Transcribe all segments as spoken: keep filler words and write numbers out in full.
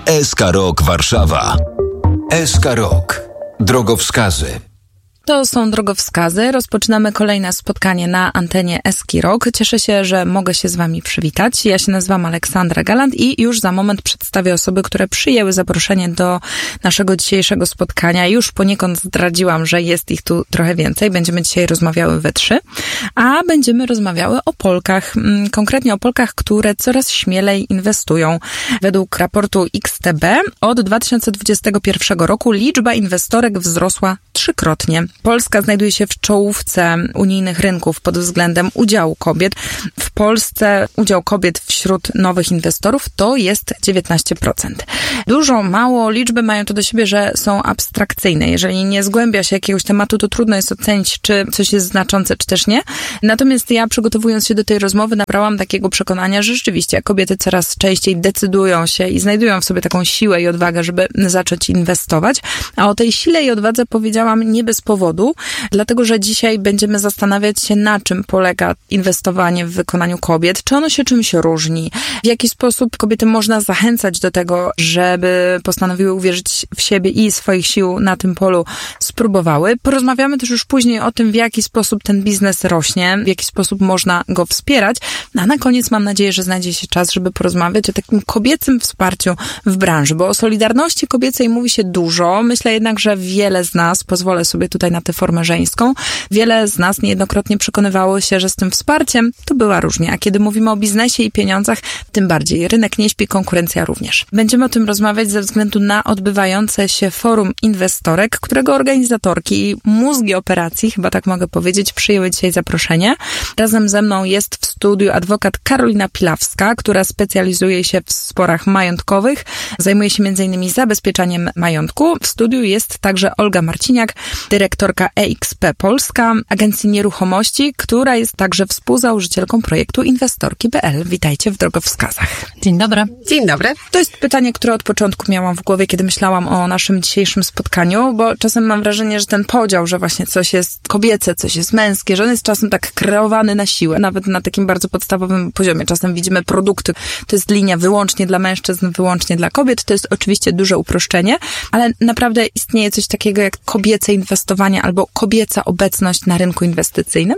S K Rok Warszawa. S K Rok. Drogowskazy. To są drogowskazy. Rozpoczynamy kolejne spotkanie na antenie S K Rok. Cieszę się, że mogę się z wami przywitać. Ja się nazywam Aleksandra Galant i już za moment przedstawię osoby, które przyjęły zaproszenie do naszego dzisiejszego spotkania. Już poniekąd zdradziłam, że jest ich tu trochę więcej. Będziemy dzisiaj rozmawiały we trzy, a będziemy rozmawiały o Polkach. Konkretnie o Polkach, które coraz śmielej inwestują. Według raportu X T B od dwa tysiące dwudziestego pierwszego roku liczba inwestorek wzrosła trzykrotnie. Polska znajduje się w czołówce unijnych rynków pod względem udziału kobiet. W Polsce udział kobiet wśród nowych inwestorów to jest dziewiętnaście procent. Dużo, mało, liczby mają to do siebie, że są abstrakcyjne. Jeżeli nie zgłębia się jakiegoś tematu, to trudno jest ocenić, czy coś jest znaczące, czy też nie. Natomiast ja, przygotowując się do tej rozmowy, nabrałam takiego przekonania, że rzeczywiście kobiety coraz częściej decydują się i znajdują w sobie taką siłę i odwagę, żeby zacząć inwestować. A o tej sile i odwadze powiedziałam nie bez powodu, dlatego, że dzisiaj będziemy zastanawiać się, na czym polega inwestowanie w wykonaniu kobiet, czy ono się czymś różni, w jaki sposób kobiety można zachęcać do tego, żeby postanowiły uwierzyć w siebie i swoich sił na tym polu spróbowały. Porozmawiamy też już później o tym, w jaki sposób ten biznes rośnie, w jaki sposób można go wspierać, a na koniec mam nadzieję, że znajdzie się czas, żeby porozmawiać o takim kobiecym wsparciu w branży, bo o solidarności kobiecej mówi się dużo. Myślę jednak, że wiele z nas, pozwolę sobie tutaj na tę formę żeńską, wiele z nas niejednokrotnie przekonywało się, że z tym wsparciem to bywa różnie, a kiedy mówimy o biznesie i pieniądzach, tym bardziej. Rynek nie śpi, konkurencja również. Będziemy o tym rozmawiać ze względu na odbywające się forum inwestorek, którego organizatorki i mózgi operacji, chyba tak mogę powiedzieć, przyjęły dzisiaj zaproszenie. Razem ze mną jest w studiu adwokat Karolina Pilawska, która specjalizuje się w sporach majątkowych, zajmuje się między innymi zabezpieczaniem majątku. W studiu jest także Olga Marciniak, dyrektorka E X P Polska, agencji nieruchomości, która jest także współzałożycielką projektu Inwestorki kropka p l. Witajcie w drogowskazach. Dzień dobry. Dzień dobry. To jest pytanie, które od początku miałam w głowie, kiedy myślałam o naszym dzisiejszym spotkaniu, bo czasem mam wrażenie, że ten podział, że właśnie coś jest kobiece, coś jest męskie, że on jest czasem tak kreowany na siłę, nawet na takim bardzo podstawowym poziomie. Czasem widzimy produkty, to jest linia wyłącznie dla mężczyzn, wyłącznie dla kobiet. To jest oczywiście duże uproszczenie, ale naprawdę istnieje coś takiego jak kobiece inwestowanie albo kobieca obecność na rynku inwestycyjnym?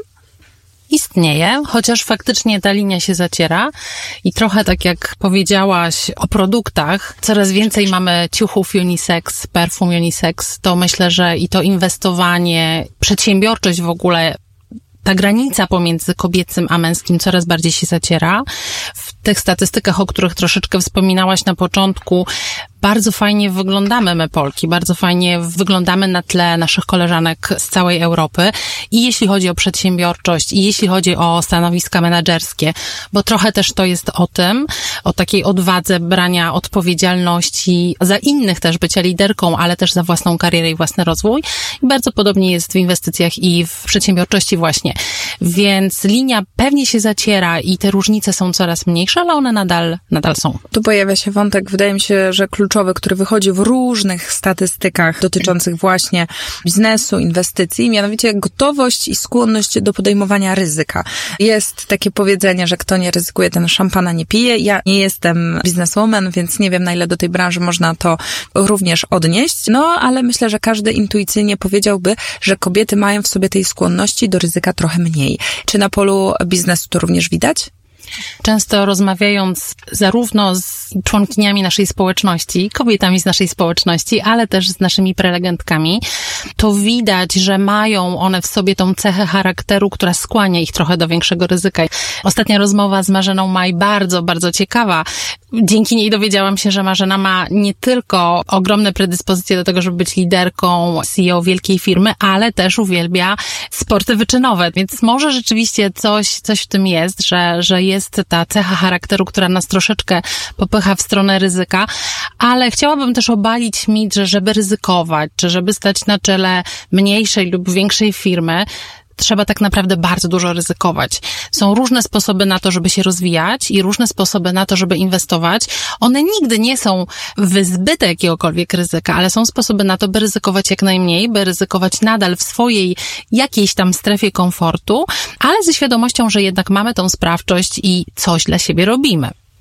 Istnieje, chociaż faktycznie ta linia się zaciera i trochę tak jak powiedziałaś o produktach, coraz więcej mamy ciuchów unisex, perfum unisex, to myślę, że i to inwestowanie, przedsiębiorczość w ogóle, ta granica pomiędzy kobiecym a męskim coraz bardziej się zaciera. W tych statystykach, o których troszeczkę wspominałaś na początku, bardzo fajnie wyglądamy my Polki, bardzo fajnie wyglądamy na tle naszych koleżanek z całej Europy i jeśli chodzi o przedsiębiorczość i jeśli chodzi o stanowiska menedżerskie, bo trochę też to jest o tym, o takiej odwadze brania odpowiedzialności za innych też, bycia liderką, ale też za własną karierę i własny rozwój i bardzo podobnie jest w inwestycjach i w przedsiębiorczości właśnie. Więc linia pewnie się zaciera i te różnice są coraz mniejsze, ale one nadal, nadal są. Tu pojawia się wątek, wydaje mi się, że kluczowy, który wychodzi w różnych statystykach dotyczących właśnie biznesu, inwestycji, mianowicie gotowość i skłonność do podejmowania ryzyka. Jest takie powiedzenie, że kto nie ryzykuje, ten szampana nie pije. Ja nie jestem bizneswoman, więc nie wiem, na ile do tej branży można to również odnieść, no ale myślę, że każdy intuicyjnie powiedziałby, że kobiety mają w sobie tej skłonności do ryzyka trochę mniej. Czy na polu biznesu to również widać? Często rozmawiając zarówno z członkiniami naszej społeczności, kobietami z naszej społeczności, ale też z naszymi prelegentkami, to widać, że mają one w sobie tą cechę charakteru, która skłania ich trochę do większego ryzyka. Ostatnia rozmowa z Marzeną Maj bardzo, bardzo ciekawa. Dzięki niej dowiedziałam się, że Marzena ma nie tylko ogromne predyspozycje do tego, żeby być liderką, C E O wielkiej firmy, ale też uwielbia sporty wyczynowe, więc może rzeczywiście coś, coś w tym jest, że, że jest ta cecha charakteru, która nas troszeczkę popycha w stronę ryzyka, ale chciałabym też obalić mit, że żeby ryzykować, czy żeby stać na czele mniejszej lub większej firmy, trzeba tak naprawdę bardzo dużo ryzykować. Są różne sposoby na to, żeby się rozwijać i różne sposoby na to, żeby inwestować. One nigdy nie są wyzbyte jakiegokolwiek ryzyka, ale są sposoby na to, by ryzykować jak najmniej, by ryzykować nadal w swojej jakiejś tam strefie komfortu, ale ze świadomością, że jednak mamy tą sprawczość i coś dla siebie robimy.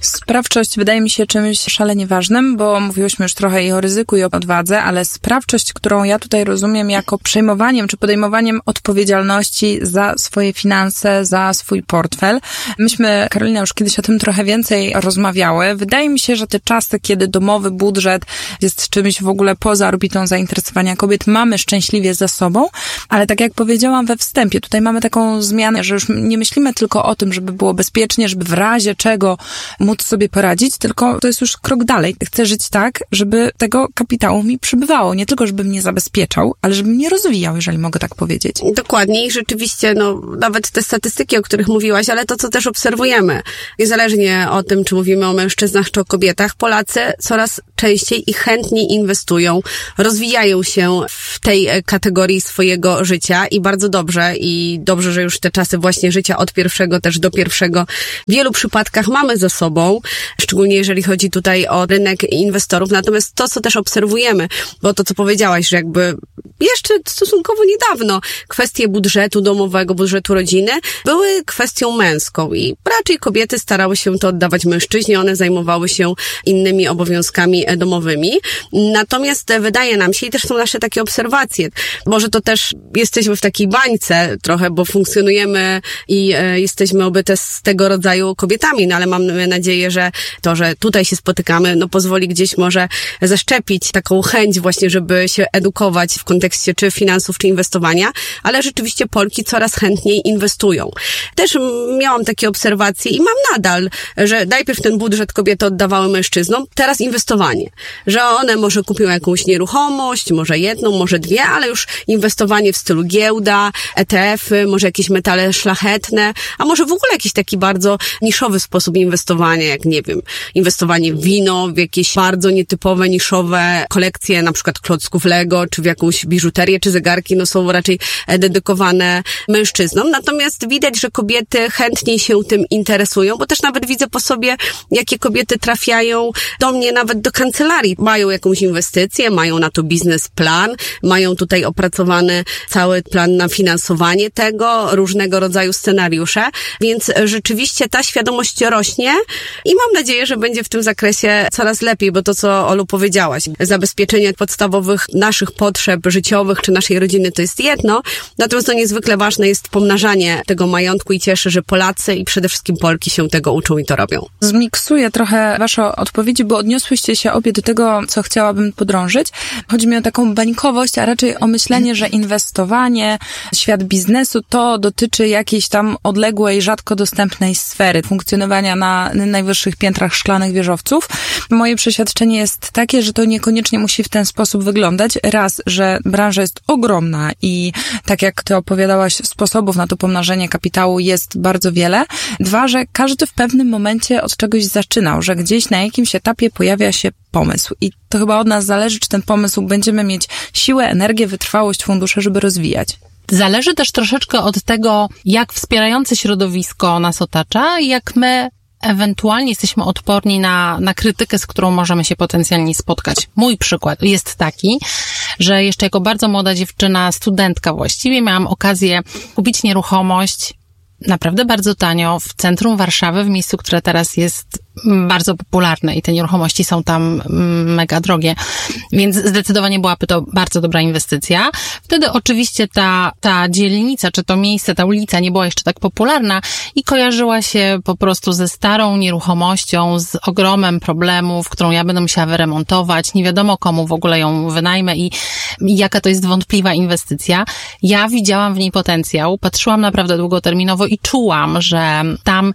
Sprawczość wydaje mi się czymś szalenie ważnym, bo mówiłyśmy już trochę i o ryzyku, i o odwadze, ale sprawczość, którą ja tutaj rozumiem jako przejmowaniem czy podejmowaniem odpowiedzialności za swoje finanse, za swój portfel. Myśmy, Karolina, już kiedyś o tym trochę więcej rozmawiały. Wydaje mi się, że te czasy, kiedy domowy budżet jest czymś w ogóle poza orbitą zainteresowania kobiet, mamy szczęśliwie za sobą, ale tak jak powiedziałam we wstępie, tutaj mamy taką zmianę, że już nie myślimy tylko o tym, żeby było bezpiecznie, żeby w razie czego móc sobie poradzić, tylko to jest już krok dalej. Chcę żyć tak, żeby tego kapitału mi przybywało. Nie tylko, żeby mnie zabezpieczał, ale żeby mnie rozwijał, jeżeli mogę tak powiedzieć. Dokładnie i rzeczywiście, no, nawet te statystyki, o których mówiłaś, ale to, co też obserwujemy, niezależnie o tym, czy mówimy o mężczyznach, czy o kobietach, Polacy coraz częściej i chętniej inwestują, rozwijają się w tej kategorii swojego życia i bardzo dobrze i dobrze, że już te czasy właśnie życia od pierwszego też do pierwszego w wielu przypadkach mamy za sobą, szczególnie jeżeli chodzi tutaj o rynek inwestorów. Natomiast to, co też obserwujemy, bo to, co powiedziałaś, że jakby jeszcze stosunkowo niedawno kwestie budżetu domowego, budżetu rodziny były kwestią męską i raczej kobiety starały się to oddawać mężczyźnie, one zajmowały się innymi obowiązkami domowymi. Natomiast wydaje nam się, i też są nasze takie obserwacje, może to też jesteśmy w takiej bańce trochę, bo funkcjonujemy i e, jesteśmy obyte z tego rodzaju kobietami, no ale mamy nadzieję, że to, że tutaj się spotykamy, no pozwoli gdzieś może zaszczepić taką chęć właśnie, żeby się edukować w kontekście czy finansów, czy inwestowania, ale rzeczywiście Polki coraz chętniej inwestują. Też miałam takie obserwacje i mam nadal, że najpierw ten budżet kobiety oddawały mężczyznom, teraz inwestowanie. Że one może kupią jakąś nieruchomość, może jedną, może dwie, ale już inwestowanie w stylu giełda, E T F-y, może jakieś metale szlachetne, a może w ogóle jakiś taki bardzo niszowy sposób inwestowania, jak nie wiem, inwestowanie w wino, w jakieś bardzo nietypowe, niszowe kolekcje, na przykład klocków Lego, czy w jakąś biżuterię, czy zegarki, no są raczej dedykowane mężczyznom. Natomiast widać, że kobiety chętniej się tym interesują, bo też nawet widzę po sobie, jakie kobiety trafiają do mnie nawet do kancelarii. Mają jakąś inwestycję, mają na to biznesplan, mają tutaj opracowany cały plan na finansowanie tego, różnego rodzaju scenariusze, więc rzeczywiście ta świadomość rośnie i mam nadzieję, że będzie w tym zakresie coraz lepiej, bo to, co Olu powiedziałaś, zabezpieczenie podstawowych naszych potrzeb życiowych czy naszej rodziny to jest jedno, natomiast to niezwykle ważne jest pomnażanie tego majątku i cieszę, że Polacy i przede wszystkim Polki się tego uczą i to robią. Zmiksuję trochę wasze odpowiedzi, bo odniosłyście się obie do tego, co chciałabym podrążyć. Chodzi mi o taką bańkowość, a raczej o myślenie, że inwestowanie, świat biznesu to dotyczy jakiejś tam odległej, rzadko dostępnej sfery funkcjonowania na najwyższych piętrach szklanych wieżowców. Moje przeświadczenie jest takie, że to niekoniecznie musi w ten sposób wyglądać. Raz, że branża jest ogromna i tak jak ty opowiadałaś, sposobów na to pomnażenie kapitału jest bardzo wiele. Dwa, że każdy w pewnym momencie od czegoś zaczynał, że gdzieś na jakimś etapie pojawia się pomysł i to chyba od nas zależy, czy ten pomysł będziemy mieć siłę, energię, wytrwałość, fundusze, żeby rozwijać. Zależy też troszeczkę od tego, jak wspierające środowisko nas otacza i jak my ewentualnie jesteśmy odporni na, na krytykę, z którą możemy się potencjalnie spotkać. Mój przykład jest taki, że jeszcze jako bardzo młoda dziewczyna, studentka właściwie, miałam okazję kupić nieruchomość naprawdę bardzo tanio w centrum Warszawy, w miejscu, które teraz jest bardzo popularne i te nieruchomości są tam mega drogie, więc zdecydowanie byłaby to bardzo dobra inwestycja. Wtedy oczywiście ta, ta dzielnica, czy to miejsce, ta ulica nie była jeszcze tak popularna i kojarzyła się po prostu ze starą nieruchomością, z ogromem problemów, którą ja będę musiała wyremontować, nie wiadomo komu w ogóle ją wynajmę i, i jaka to jest wątpliwa inwestycja. Ja widziałam w niej potencjał, patrzyłam naprawdę długoterminowo i czułam, że tam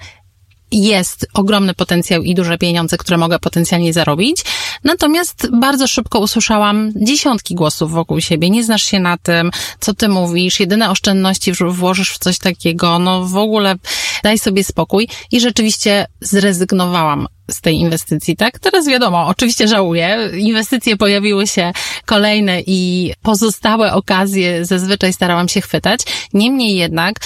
jest ogromny potencjał i duże pieniądze, które mogę potencjalnie zarobić. Natomiast bardzo szybko usłyszałam dziesiątki głosów wokół siebie. Nie znasz się na tym, co ty mówisz, jedyne oszczędności włożysz w coś takiego, no w ogóle daj sobie spokój. I rzeczywiście zrezygnowałam z tej inwestycji, tak? Teraz wiadomo, oczywiście żałuję. Inwestycje pojawiły się kolejne i pozostałe okazje zazwyczaj starałam się chwytać. Niemniej jednak to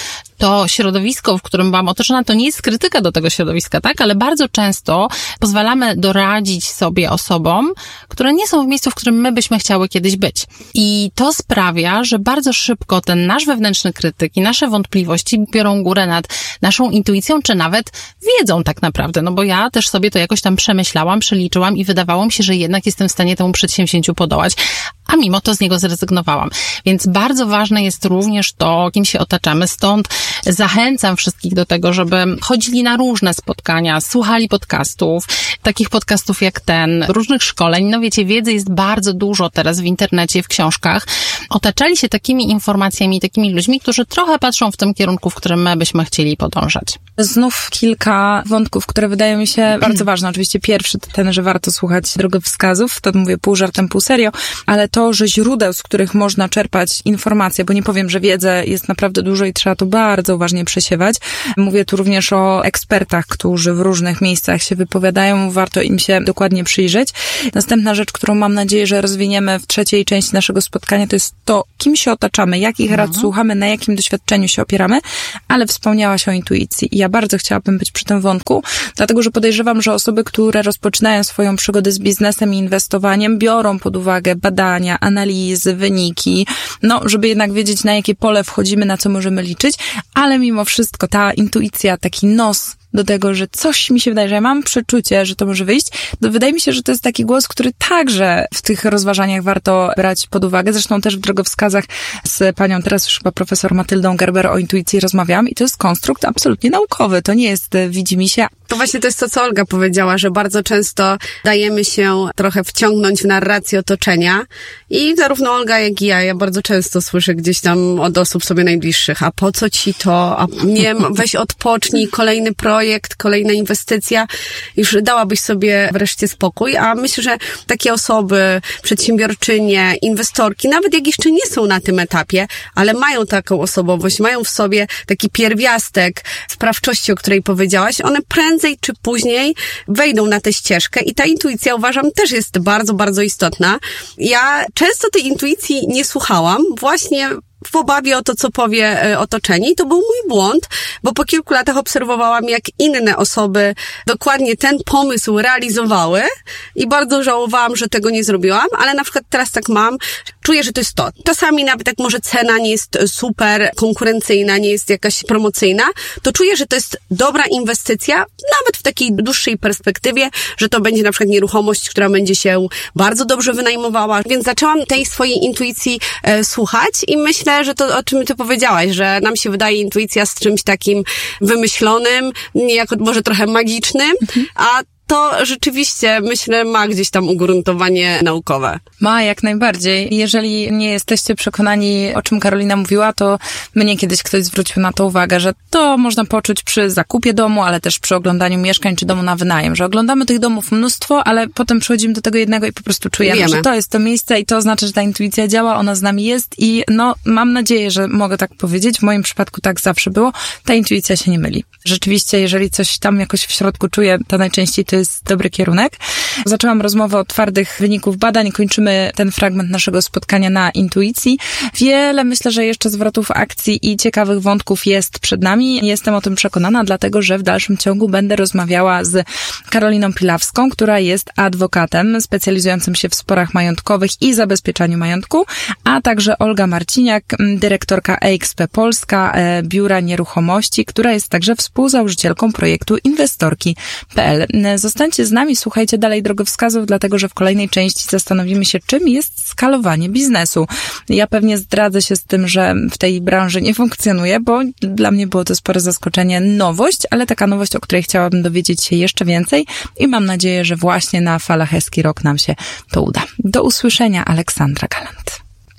to środowisko, w którym byłam otoczona, to nie jest krytyka do tego środowiska, tak? Ale bardzo często pozwalamy doradzić sobie osobom, które nie są w miejscu, w którym my byśmy chciały kiedyś być. I to sprawia, że bardzo szybko ten nasz wewnętrzny krytyk i nasze wątpliwości biorą górę nad naszą intuicją, czy nawet wiedzą tak naprawdę. No bo ja też sobie to jakoś tam przemyślałam, przeliczyłam i wydawało mi się, że jednak jestem w stanie temu przedsięwzięciu podołać, a mimo to z niego zrezygnowałam. Więc bardzo ważne jest również to, kim się otaczamy. Stąd zachęcam wszystkich do tego, żeby chodzili na różne spotkania, słuchali podcastów, takich podcastów jak ten, różnych szkoleń. No wiecie, wiedzy jest bardzo dużo teraz w internecie, w książkach. Otaczali się takimi informacjami, takimi ludźmi, którzy trochę patrzą w tym kierunku, w którym my byśmy chcieli podążać. Znów kilka wątków, które wydają mi się bardzo ważne. Oczywiście pierwszy to ten, że warto słuchać drogowskazów, to mówię pół żartem, pół serio, ale to, że źródeł, z których można czerpać informacje, bo nie powiem, że wiedzy jest naprawdę dużo i trzeba to bardzo uważnie przesiewać. Mówię tu również o ekspertach, którzy w różnych miejscach się wypowiadają, warto im się dokładnie przyjrzeć. Następna rzecz, którą mam nadzieję, że rozwiniemy w trzeciej części naszego spotkania, to jest to, kim się otaczamy, jakich mhm. rad słuchamy, na jakim doświadczeniu się opieramy, ale wspomniałaś o intuicji i ja bardzo chciałabym być przy tym wątku, dlatego, że podejrzewam, że osoby, które rozpoczynają swoją przygodę z biznesem i inwestowaniem, biorą pod uwagę badania, analizy, wyniki, no, żeby jednak wiedzieć, na jakie pole wchodzimy, na co możemy liczyć, ale mimo wszystko ta intuicja, taki nos do tego, że coś mi się wydaje, że ja mam przeczucie, że to może wyjść, to wydaje mi się, że to jest taki głos, który także w tych rozważaniach warto brać pod uwagę. Zresztą też w drogowskazach z panią teraz już chyba profesor Matyldą Gerber o intuicji rozmawiałam i to jest konstrukt absolutnie naukowy. To nie jest widzimisię. To właśnie to jest to, co Olga powiedziała, że bardzo często dajemy się trochę wciągnąć w narrację otoczenia i zarówno Olga, jak i ja, ja bardzo często słyszę gdzieś tam od osób sobie najbliższych, a po co ci to, a nie, weź odpocznij, kolejny projekt, kolejna inwestycja, już dałabyś sobie wreszcie spokój, a myślę, że takie osoby, przedsiębiorczynie, inwestorki, nawet jak jeszcze nie są na tym etapie, ale mają taką osobowość, mają w sobie taki pierwiastek sprawczości, o której powiedziałaś, one prędzej czy później wejdą na tę ścieżkę i ta intuicja, uważam, też jest bardzo, bardzo istotna. Ja często tej intuicji nie słuchałam, właśnie w obawie o to, co powie otoczenie i to był mój błąd, bo po kilku latach obserwowałam, jak inne osoby dokładnie ten pomysł realizowały i bardzo żałowałam, że tego nie zrobiłam, ale na przykład teraz tak mam, czuję, że to jest to. Czasami nawet jak może cena nie jest super konkurencyjna, nie jest jakaś promocyjna, to czuję, że to jest dobra inwestycja, nawet w takiej dłuższej perspektywie, że to będzie na przykład nieruchomość, która będzie się bardzo dobrze wynajmowała, więc zaczęłam tej swojej intuicji e, słuchać i myślę, że to, o czym ty powiedziałaś, że nam się wydaje intuicja z czymś takim wymyślonym, niejako może trochę magicznym, mhm. a to rzeczywiście, myślę, ma gdzieś tam ugruntowanie naukowe. Ma, jak najbardziej. Jeżeli nie jesteście przekonani, o czym Karolina mówiła, to mnie kiedyś ktoś zwrócił na to uwagę, że to można poczuć przy zakupie domu, ale też przy oglądaniu mieszkań czy domu na wynajem, że oglądamy tych domów mnóstwo, ale potem przychodzimy do tego jednego i po prostu czujemy, Wiemy. że to jest to miejsce i to oznacza, że ta intuicja działa, ona z nami jest i no, mam nadzieję, że mogę tak powiedzieć, w moim przypadku tak zawsze było, ta intuicja się nie myli. Rzeczywiście, jeżeli coś tam jakoś w środku czuję, to najczęściej to jest dobry kierunek. Zaczęłam rozmowę o twardych wyników badań. Kończymy ten fragment naszego spotkania na intuicji. Wiele, myślę, że jeszcze zwrotów akcji i ciekawych wątków jest przed nami. Jestem o tym przekonana, dlatego, że w dalszym ciągu będę rozmawiała z Karoliną Pilawską, która jest adwokatem specjalizującym się w sporach majątkowych i zabezpieczaniu majątku, a także Olga Marciniak, dyrektorka E X P Polska, Biura Nieruchomości, która jest także współzałożycielką projektu inwestorki kropka p l. Zostańcie z nami, słuchajcie dalej drogowskazów, dlatego że w kolejnej części zastanowimy się, czym jest skalowanie biznesu. Ja pewnie zdradzę się z tym, że w tej branży nie funkcjonuję, bo dla mnie było to spore zaskoczenie, nowość, ale taka nowość, o której chciałabym dowiedzieć się jeszcze więcej i mam nadzieję, że właśnie na falach Eski Rock nam się to uda. Do usłyszenia, Aleksandra Galant.